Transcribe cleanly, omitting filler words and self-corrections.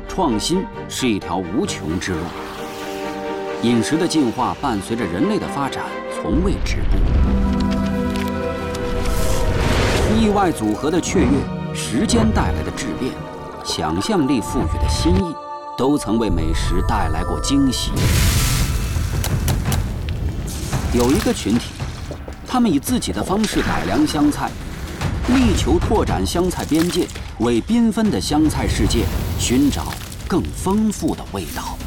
创新是一条无穷之路。饮食的进化伴随着人类的发展，从未止步。意外组合的雀跃，时间带来的质变，想象力赋予的新意，都曾为美食带来过惊喜。有一个群体，他们以自己的方式改良湘菜，力求拓展湘菜边界，为缤纷的湘菜世界寻找更丰富的味道。